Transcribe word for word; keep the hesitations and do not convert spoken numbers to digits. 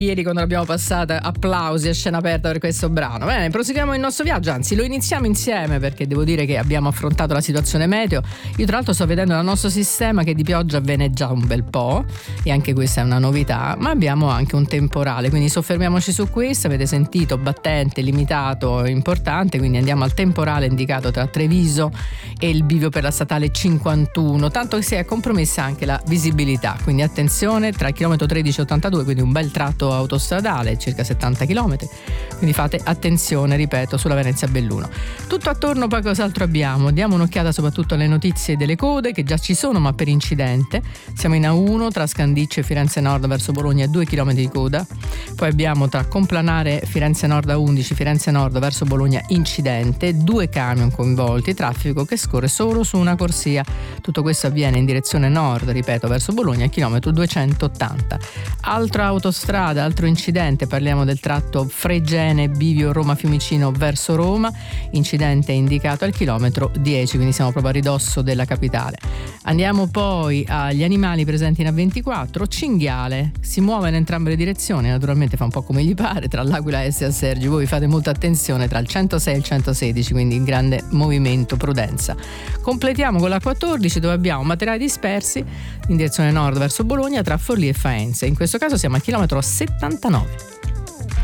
Ieri quando l'abbiamo passata, applausi a scena aperta per questo brano. Bene, proseguiamo il nostro viaggio, anzi lo iniziamo insieme, perché devo dire che abbiamo affrontato la situazione meteo. Io tra l'altro sto vedendo dal nostro sistema che di pioggia avviene già un bel po', e anche questa è una novità, ma abbiamo anche un temporale, quindi soffermiamoci su questo. Avete sentito battente, limitato, importante, quindi andiamo al temporale indicato tra Treviso e il bivio per la statale cinquantuno, tanto che si è compromessa anche la visibilità, quindi attenzione tra il chilometro tredici e ottantadue, quindi un bel tratto autostradale, circa settanta chilometri, quindi fate attenzione, ripeto, sulla Venezia-Belluno. Tutto attorno poi cos'altro abbiamo? Diamo un'occhiata soprattutto alle notizie delle code che già ci sono, ma per incidente. Siamo in A uno tra Scandiccio e Firenze Nord verso Bologna, due chilometri di coda. Poi abbiamo tra Complanare Firenze Nord A undici, Firenze Nord verso Bologna incidente, due camion coinvolti, traffico che scorre solo su una corsia. Tutto questo avviene in direzione nord, ripeto, verso Bologna, chilometro duecentottanta. Altra autostrada, altro incidente, parliamo del tratto Fregene Bivio Roma Fiumicino verso Roma, incidente indicato al chilometro dieci, quindi siamo proprio a ridosso della capitale. Andiamo poi agli animali presenti in A ventiquattro. Cinghiale si muove in entrambe le direzioni, naturalmente fa un po' come gli pare tra l'Aquila e San Sergio. Voi fate molta attenzione tra il centosei e il centosedici, quindi in grande movimento, prudenza. Completiamo con la quattordici, dove abbiamo materiali dispersi in direzione nord verso Bologna tra Forlì e Faenza. In questo caso siamo al chilometro settantanove.